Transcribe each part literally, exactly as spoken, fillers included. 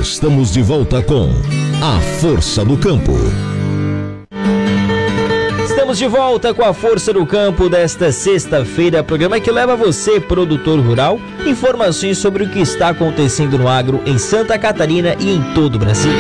Estamos de volta com A Força do Campo. Estamos de volta com a Força do Campo desta sexta-feira, programa que leva você, produtor rural, informações sobre o que está acontecendo no agro em Santa Catarina e em todo o Brasil.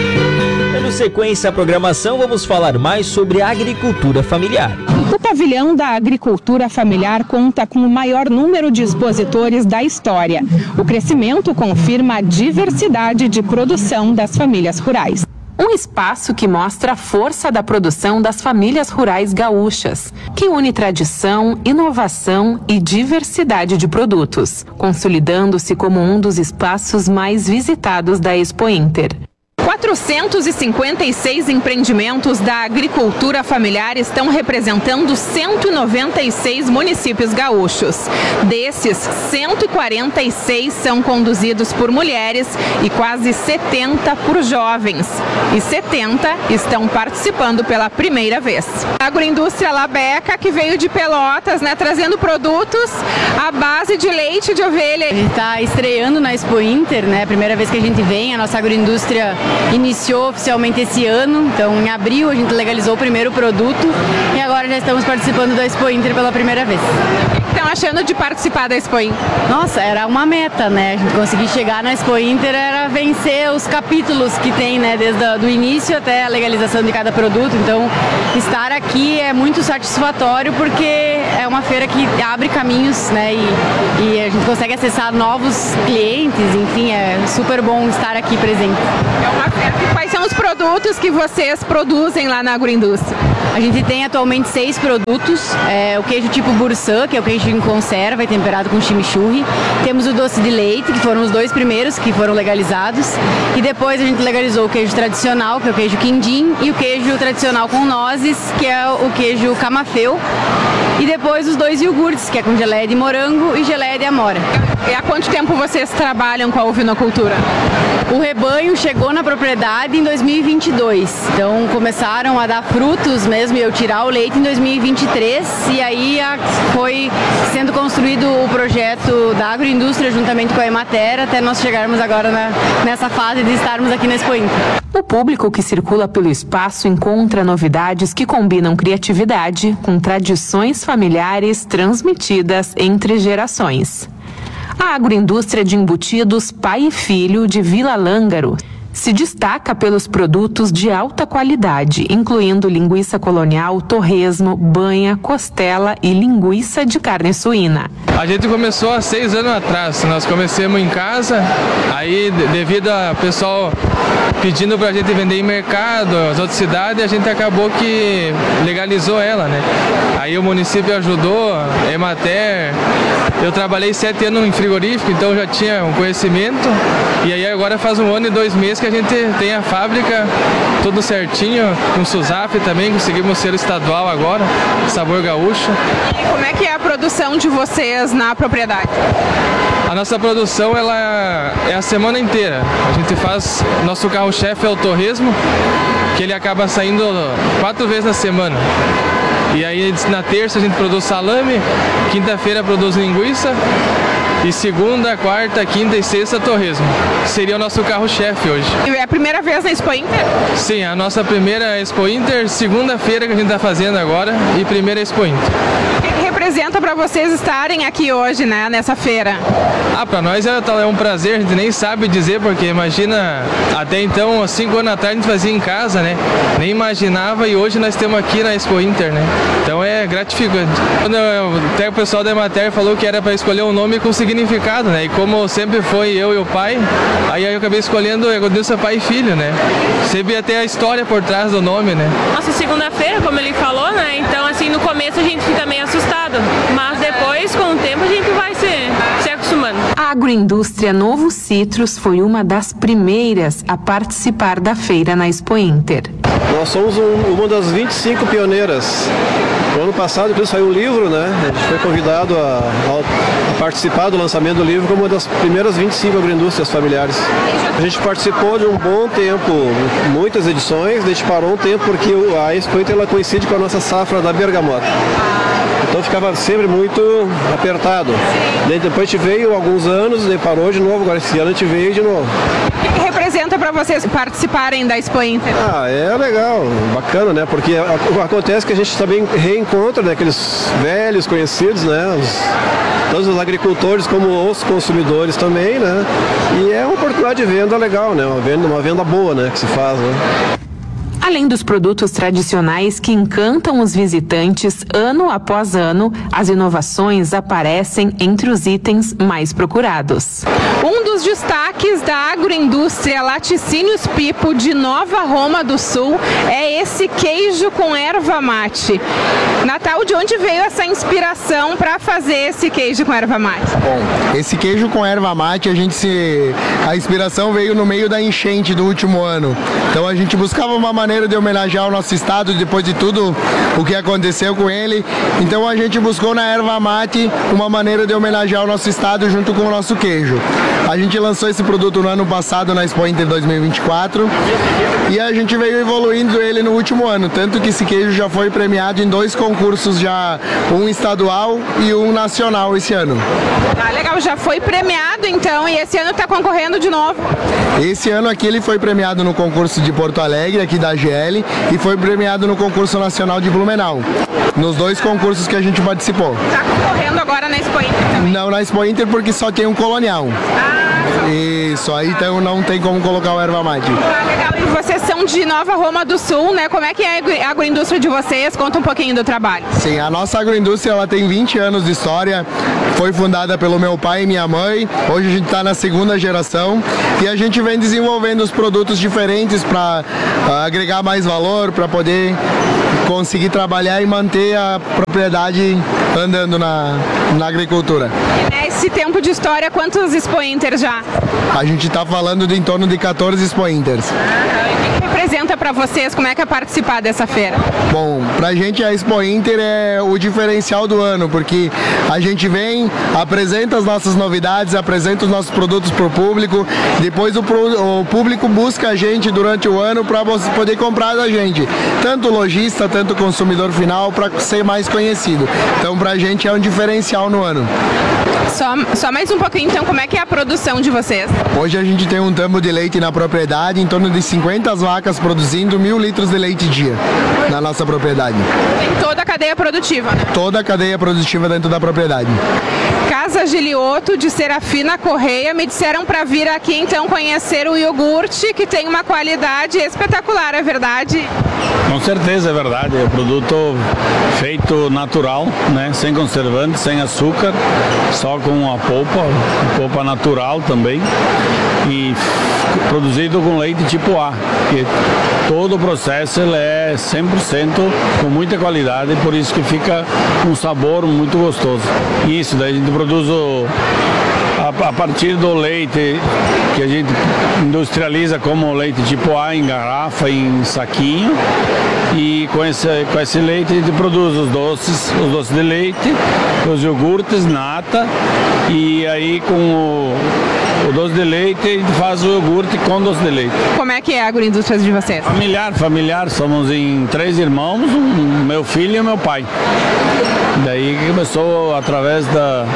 Dando sequência à programação, vamos falar mais sobre a agricultura familiar. O pavilhão da agricultura familiar conta com o maior número de expositores da história. O crescimento confirma a diversidade de produção das famílias rurais. Um espaço que mostra a força da produção das famílias rurais gaúchas, que une tradição, inovação e diversidade de produtos, consolidando-se como um dos espaços mais visitados da Expo Inter. quatrocentos e cinquenta e seis empreendimentos da agricultura familiar estão representando cento e noventa e seis municípios gaúchos. Desses, cento e quarenta e seis são conduzidos por mulheres e quase setenta por jovens. E setenta estão participando pela primeira vez. A agroindústria Labeca, que veio de Pelotas, né, trazendo produtos à base de leite de ovelha. A gente está estreando na Expo Inter, né? Primeira vez que a gente vem, a nossa agroindústria iniciou oficialmente esse ano, então em abril a gente legalizou o primeiro produto e agora já estamos participando da Expo Inter pela primeira vez. O que estão achando de participar da Expo Inter? Nossa, era uma meta, né? A gente conseguir chegar na Expo Inter era vencer os capítulos que tem, né? Desde o início até a legalização de cada produto, então estar aqui é muito satisfatório porque é uma feira que abre caminhos, né? E, e a gente consegue acessar novos clientes, enfim, é super bom estar aqui presente. É uma feira. Quais são os produtos que vocês produzem lá na agroindústria? A gente tem atualmente seis produtos, é, o queijo tipo Burçã, que é o queijo em conserva e temperado com chimichurri. Temos o doce de leite, que foram os dois primeiros que foram legalizados. E depois a gente legalizou o queijo tradicional, que é o queijo quindim, e o queijo tradicional com nozes, que é o queijo camafeu. E depois os dois iogurtes, que é com geleia de morango e geleia de amora. E há quanto tempo vocês trabalham com a ovinocultura? O rebanho chegou na propriedade em dois mil e vinte e dois, então começaram a dar frutos mesmo e eu tirar o leite em dois mil e vinte e três e aí foi sendo construído o projeto da agroindústria juntamente com a Emater até nós chegarmos agora na, nessa fase de estarmos aqui na Expo Inter. O público que circula pelo espaço encontra novidades que combinam criatividade com tradições familiares transmitidas entre gerações. A agroindústria de embutidos Pai e Filho de Vila Lângaro se destaca pelos produtos de alta qualidade, incluindo linguiça colonial, torresmo, banha, costela e linguiça de carne suína. A gente começou há seis anos atrás, nós começamos em casa, aí devido ao pessoal pedindo pra gente vender em mercado, as outras cidades, a gente acabou que legalizou ela, né? Aí o município ajudou, a Emater, eu trabalhei sete anos em frigorífico, então já tinha um conhecimento, e aí agora faz um ano e dois meses que a gente tem a fábrica tudo certinho, com SUSAF também, conseguimos ser estadual agora, sabor gaúcho. E como é que é a produção de vocês na propriedade? A nossa produção ela é a semana inteira. A gente faz, nosso carro-chefe é o torresmo, que ele acaba saindo quatro vezes na semana. E aí na terça a gente produz salame, quinta-feira produz linguiça, e segunda, quarta, quinta e sexta torresmo. Seria o nosso carro-chefe hoje. E é a primeira vez na Expo Inter? Sim, a nossa primeira Expo Inter, segunda-feira que a gente está fazendo agora e primeira Expo Inter. O que representa para vocês estarem aqui hoje, né, nessa feira? Ah, para nós é, é um prazer, a gente nem sabe dizer, porque imagina, até então, cinco anos atrás a gente fazia em casa, né? Nem imaginava e hoje nós estamos aqui na Expo Inter, né? Então é gratificante. Quando eu, até o pessoal da Emater falou que era para escolher um nome com significado, né? E como sempre foi eu e o pai, aí eu acabei escolhendo Agroindústria Pai e Filho, né? Sempre até a história por trás do nome, né? Nossa, segunda-feira, como ele falou, né? Então, assim, no começo a gente fica meio assustado, mas depois, com o tempo, a gente vai se, se acostumando. A agroindústria Novo Citrus foi uma das primeiras a participar da feira na Expo Inter. Nós somos um, uma das vinte e cinco pioneiras. No ano passado, depois saiu o livro, né? A gente foi convidado a, a participar do lançamento do livro como uma das primeiras vinte e cinco agroindústrias familiares. A gente participou de um bom tempo, muitas edições, a gente parou um tempo porque a Expo Inter ela coincide com a nossa safra da bergamota. Então ficava sempre muito apertado. Daí depois a gente veio alguns anos, daí parou de novo, agora esse ano a gente veio de novo. O que representa representa para vocês participarem da Expo Inter? Ah, é legal, bacana, né? Porque acontece que a gente também reencontra, né, aqueles velhos conhecidos, né? Os, tanto os agricultores como os consumidores também, né? E é uma oportunidade de venda legal, né? Uma venda, uma venda boa, né? Que se faz, né? Além dos produtos tradicionais que encantam os visitantes ano após ano, as inovações aparecem entre os itens mais procurados. Um dos destaques da agroindústria Laticínios Pipo de Nova Roma do Sul é esse queijo com erva mate. Natal, de onde veio essa inspiração para fazer esse queijo com erva mate? Bom, esse queijo com erva mate, a gente se... a inspiração veio no meio da enchente do último ano. Então a gente buscava uma maneira de homenagear o nosso estado depois de tudo o que aconteceu com ele. Então a gente buscou na erva mate uma maneira de homenagear o nosso estado junto com o nosso queijo. A gente lançou esse produto no ano passado na Expo Inter dois mil e vinte e quatro e a gente veio evoluindo ele no último ano, tanto que esse queijo já foi premiado em dois concursos, já um estadual e um nacional esse ano. Ah, legal, já foi premiado então, e esse ano está concorrendo de novo? Esse ano aqui ele foi premiado no concurso de Porto Alegre, aqui da G L, e foi premiado no concurso nacional de Blumenau, nos dois concursos que a gente participou. Está concorrendo agora na Expo Inter também? Não, na Expo Inter porque só tem um colonial. Ah, isso, aí então não tem como colocar o erva mate. Ah, legal. E vocês são de Nova Roma do Sul, né? Como é que é a agroindústria de vocês? Conta um pouquinho do trabalho. Sim, a nossa agroindústria ela tem vinte anos de história, foi fundada pelo meu pai e minha mãe, hoje a gente está na segunda geração e a gente vem desenvolvendo os produtos diferentes para uh, agregar mais valor, para poder conseguir trabalhar e manter a propriedade andando na, na agricultura. E nesse tempo de história, quantos Expo Inter já? A gente está falando de em torno de quatorze Expo Inters. O que representa para vocês? Como é que é participar dessa feira? Bom, pra gente a Expo Inter é o diferencial do ano, porque a gente vem, apresenta as nossas novidades, apresenta os nossos produtos para o público, depois o, o público busca a gente durante o ano para poder comprar da gente, tanto o lojista, tanto o consumidor final, para ser mais conhecido. Então pra gente é um diferencial no ano. Só, só mais um pouquinho, então, como é que é a produção de vocês? Hoje a gente tem um tambo de leite na propriedade, em torno de cinquenta vacas produzindo mil litros de leite dia na nossa propriedade. Tem toda a cadeia produtiva, né? Toda a cadeia produtiva dentro da propriedade. Casa Gilioto, de Serafina Correia, me disseram para vir aqui, então, conhecer o iogurte, que tem uma qualidade espetacular, é verdade? Com certeza é verdade, é um produto feito natural, né? Sem conservante, sem açúcar, só com a polpa, a polpa natural também, e produzido com leite tipo A, que todo o processo ele é cem por cento com muita qualidade, por isso que fica um sabor muito gostoso. Isso, daí a gente produz o, a, a partir do leite que a gente industrializa como leite tipo A em garrafa, em saquinho, e com esse, com esse leite a gente produz os doces, os doces de leite, os iogurtes, nata, e aí com o, o doce de leite a gente faz o iogurte com doce de leite. Como é que é a agroindústria de vocês? Familiar, familiar, somos em três irmãos, um, meu filho e meu pai. Daí começou através da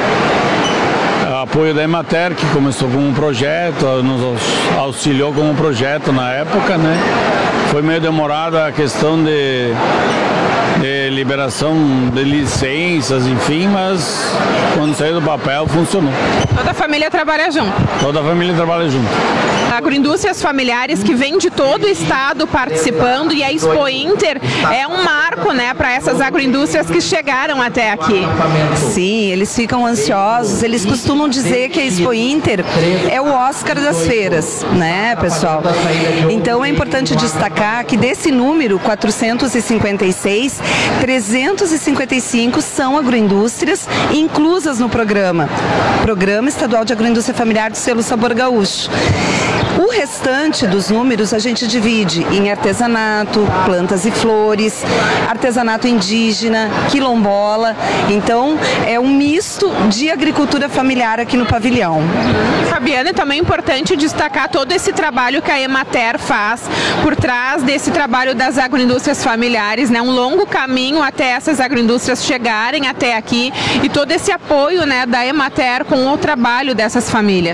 apoio da Emater, que começou com um projeto, nos auxiliou com um projeto na época, né? Foi meio demorada a questão de, de liberação de licenças, enfim, mas quando saiu do papel funcionou. Toda a família trabalha junto? Toda a família trabalha junto. Agroindústrias familiares que vêm de todo o estado participando, e a Expo Inter é um marco, né, para essas agroindústrias que chegaram até aqui. Sim, eles ficam ansiosos, eles costumam dizer que a Expo Inter é o Oscar das feiras, né, pessoal? Então é importante destacar que desse número, quatrocentos e cinquenta e seis, trezentos e cinquenta e cinco são agroindústrias inclusas no programa, Programa Estadual de Agroindústria Familiar do Selo Sabor Gaúcho. O restante dos números a gente divide em artesanato, plantas e flores, artesanato indígena, quilombola. Então, é um misto de agricultura familiar aqui no pavilhão. Fabiana, também é importante destacar todo esse trabalho que a Emater faz por trás desse trabalho das agroindústrias familiares, né? Um longo caminho até essas agroindústrias chegarem até aqui, e todo esse apoio, né, da Emater com o trabalho dessas famílias.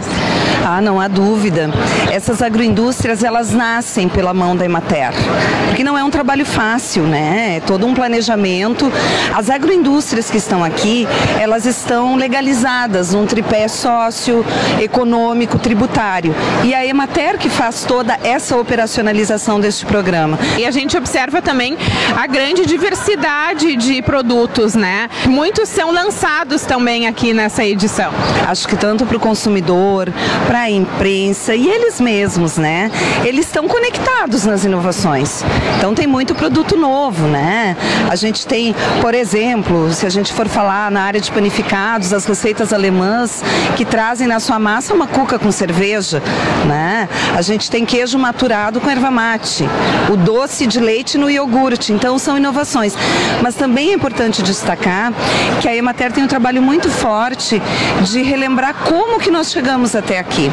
Ah, não há dúvida. Essas agroindústrias, elas nascem pela mão da Emater, porque não é um trabalho fácil, né? É todo um planejamento. As agroindústrias que estão aqui, elas estão legalizadas num tripé socioeconômico, tributário. E a Emater que faz toda essa operacionalização deste programa. E a gente observa também a grande diversidade de produtos, né? Muitos são lançados também aqui nessa edição. Acho que tanto para o consumidor, para a imprensa e eles mesmos, né? Eles estão conectados nas inovações. Então tem muito produto novo, né? A gente tem, por exemplo, se a gente for falar na área de panificados, as receitas alemãs que trazem na sua massa uma cuca com cerveja, né? A gente tem queijo maturado com erva mate, o doce de leite no iogurte. Então são inovações. Mas também é importante destacar que a Emater tem um trabalho muito forte de relembrar como que nós chegamos até aqui.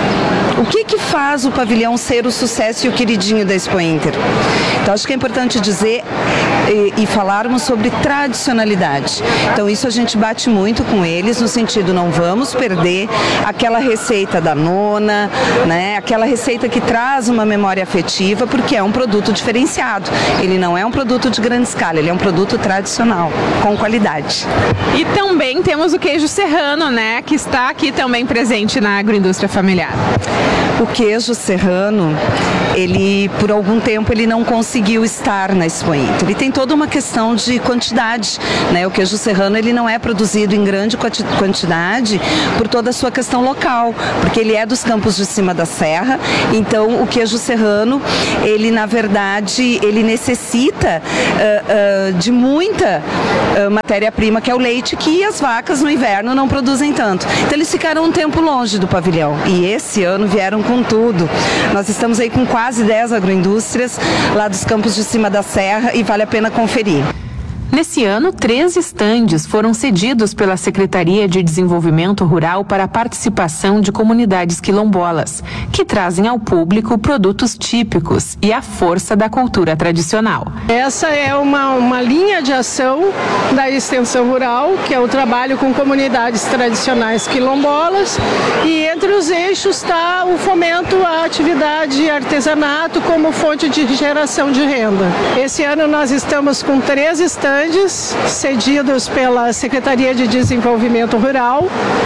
O que que faz o pavilhão ser o sucesso e o queridinho da Expo Inter? Então acho que é importante dizer e, e falarmos sobre tradicionalidade. Então isso a gente bate muito com eles no sentido não vamos perder aquela receita da nona, né? Aquela receita que traz uma memória afetiva, porque é um produto diferenciado. Ele não é um produto de grande escala, ele é um produto tradicional, com qualidade. E também temos o queijo serrano, né? Que está aqui também presente na agroindústria familiar. O queijo serrano, ele por algum tempo ele não conseguiu estar na Expo Inter. Ele tem toda uma questão de quantidade, né? O queijo serrano ele não é produzido em grande quantidade por toda a sua questão local, porque ele é dos Campos de Cima da Serra. Então o queijo serrano, ele na verdade, ele necessita uh, uh, de muita uh, matéria-prima, que é o leite, que as vacas no inverno não produzem tanto. Então eles ficaram um tempo longe do pavilhão e esse ano vieram com tudo. Nós estamos aí com quase dez agroindústrias lá dos Campos de Cima da Serra e vale a pena conferir. Nesse ano, três estandes foram cedidos pela Secretaria de Desenvolvimento Rural para a participação de comunidades quilombolas, que trazem ao público produtos típicos e a força da cultura tradicional. Essa é uma, uma linha de ação da extensão rural, que é o trabalho com comunidades tradicionais quilombolas, e entre os eixos está o fomento à atividade artesanato como fonte de geração de renda. Esse ano nós estamos com três estandes cedidos pela Secretaria de Desenvolvimento Rural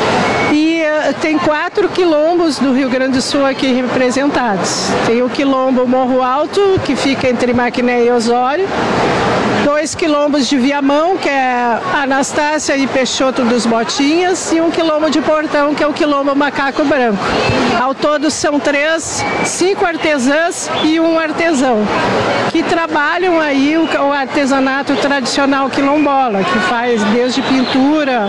e uh, tem quatro quilombos do Rio Grande do Sul aqui representados. Tem o quilombo Morro Alto, que fica entre Maquiné e Osório, dois quilombos de Viamão, que é Anastácia e Peixoto dos Botinhas, e um quilombo de Portão, que é o quilombo Macaco Branco. Ao todo são três, cinco artesãs e um artesão, que trabalham aí o, o artesanato tradicional quilombola, que faz desde pintura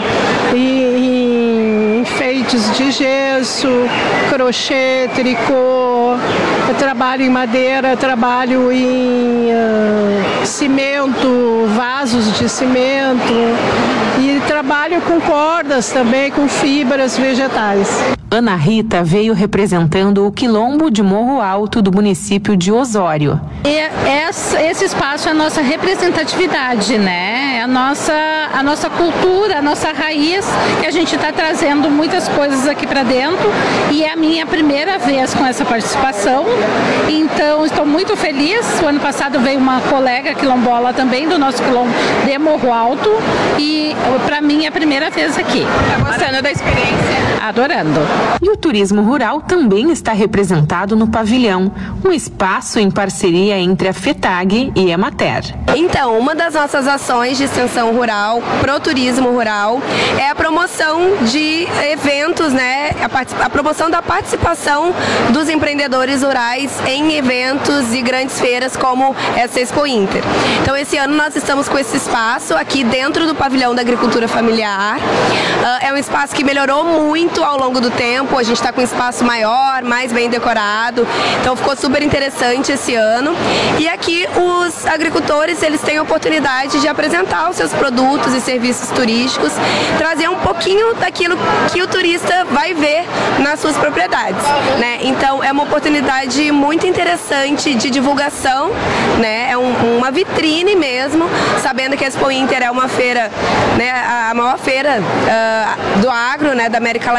e, e enfeites de gesso, crochê, tricô, trabalho em madeira, trabalho em uh, cimento, vasos de cimento e trabalho com cordas também, com fibras vegetais. Ana Rita veio representando o Quilombo de Morro Alto do município de Osório. E esse espaço é a nossa representatividade, né? É a nossa, a nossa cultura, a nossa raiz, que a gente está trazendo muitas coisas aqui para dentro, e é a minha primeira vez com essa participação, então estou muito feliz. O ano passado veio uma colega quilombola também do nosso quilombo de Morro Alto, e para mim é a primeira vez aqui. Está gostando da experiência? Adorando. E o turismo rural também está representado no pavilhão, um espaço em parceria entre a FETAG e a Emater. Então, uma das nossas ações de extensão rural pro turismo rural é a promoção de eventos, né? A, a promoção da participação dos empreendedores rurais em eventos e grandes feiras como essa Expo Inter. Então, esse ano nós estamos com esse espaço aqui dentro do pavilhão da agricultura familiar. Uh, é um espaço que melhorou muito ao longo do tempo. A gente está com um espaço maior, mais bem decorado. Então, ficou super interessante esse ano. E aqui os agricultores, eles têm a oportunidade de apresentar os seus produtos e serviços turísticos, trazer um pouquinho daquilo que o turista vai ver nas suas propriedades, né? Então é uma oportunidade muito interessante de divulgação, né? É um, uma vitrine mesmo, sabendo que a Expo Inter é uma feira, né? A maior feira uh, do agro, né? Da América Latina.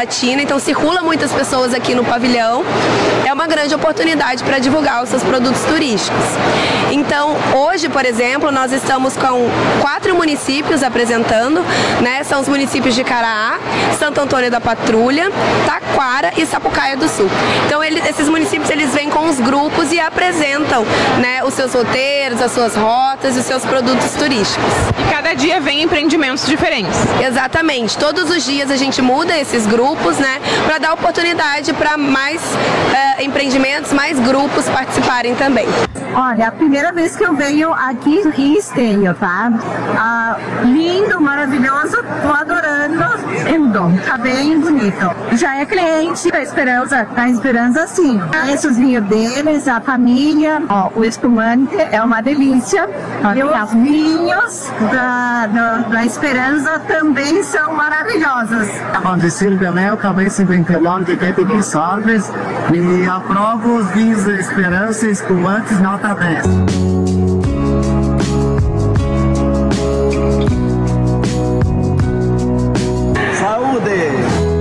Latina, então circula muitas pessoas aqui no pavilhão. É uma grande oportunidade para divulgar os seus produtos turísticos. Então, hoje, por exemplo, nós estamos com quatro municípios apresentando, né? São os municípios de Caraá, Santo Antônio da Patrulha, Taquara e Sapucaia do Sul. Então, ele, esses municípios, eles vêm com os grupos e apresentam, né, os seus roteiros, as suas rotas e os seus produtos turísticos. E cada dia vem empreendimentos diferentes. Exatamente. Todos os dias a gente muda esses grupos, né, para dar oportunidade para mais uh, empreendimentos, mais grupos participarem também. Olha, a primeira vez que eu venho aqui em Esteio, tá? Ah, lindo, maravilhoso, tô adorando, lindo, tá bem bonito. Já é cliente da Esperança, da Esperança sim. Conheço os vinhos deles, a família, ó, o espumante é uma delícia. E os vinhos da, da, da Esperança também são maravilhosos. Acontecer também, eu acabei se brincando de tempo de sobres e aprovo os vinhos da Esperança espumantes nota dez. Saúde!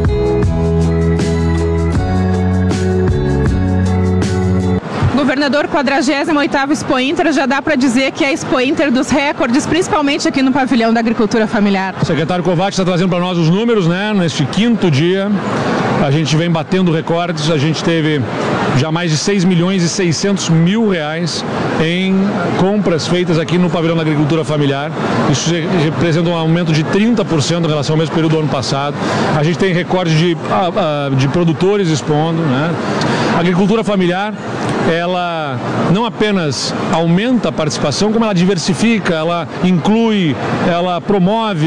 Governador, quadragésima oitava Expo Inter, já dá para dizer que é a Expo Inter dos recordes, principalmente aqui no pavilhão da agricultura familiar. O secretário Kovács está trazendo para nós os números, né? Neste quinto dia, a gente vem batendo recordes, a gente teve já mais de seis milhões e seiscentos mil reais em compras feitas aqui no pavilhão da agricultura familiar. Isso representa um aumento de trinta por cento em relação ao mesmo período do ano passado. A gente tem recorde de, de produtores expondo, né? A agricultura familiar, ela não apenas aumenta a participação, como ela diversifica, ela inclui, ela promove